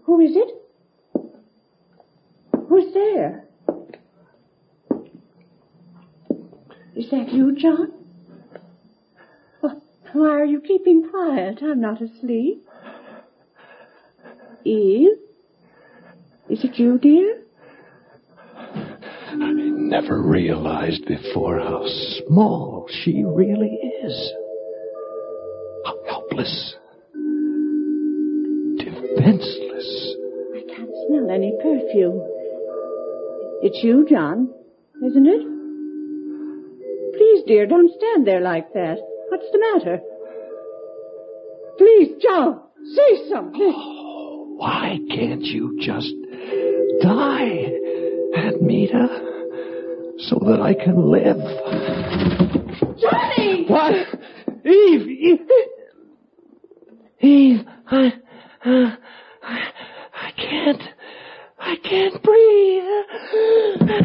Who is it? Who's there? Is that you, John? Why are you keeping quiet? I'm not asleep. Eve? Is it you, dear? I never realized before how small she really is. How helpless. Defenseless. I can't smell any perfume. It's you, John, isn't it? Please, dear, don't stand there like that. What's the matter? Please, John, say something. Oh, why can't you just die, Admeta, so that I can live? Johnny! What? Eve, I can't breathe.